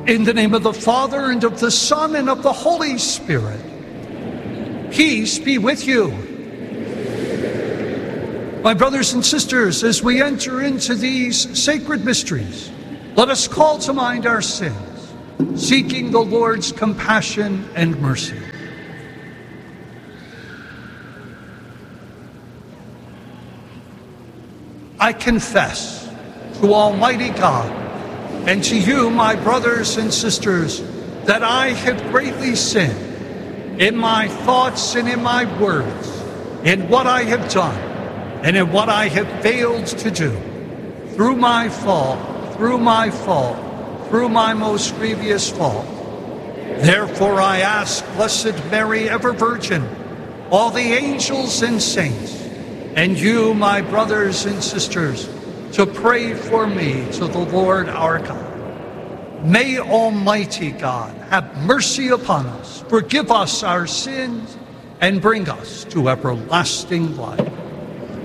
In the name of the Father, and of the Son, and of the Holy Spirit. Peace be with you. My brothers and sisters, as we enter into these sacred mysteries, let us call to mind our sins, seeking the Lord's compassion and mercy. I confess to Almighty God and to you, my brothers and sisters, that I have greatly sinned in my thoughts and in my words, in what I have done and in what I have failed to do, through my fault, through my most grievous fault. Therefore I ask Blessed Mary, ever Virgin, all the angels and saints, and you, my brothers and sisters, to pray for me to the Lord our God. May Almighty God have mercy upon us, forgive us our sins, and bring us to everlasting life.